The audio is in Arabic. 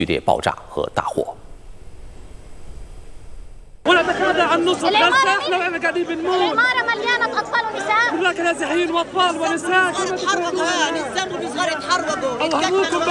剧烈爆炸和大火。 ونتخاذل عن نصف غزة، احنا واحنا قاعدين بنموت. العمارة مليانة أطفال ونساء. هناك نازحين وأطفال ونساء. تحرقوا، نزلوا بصغار يتحرقوا.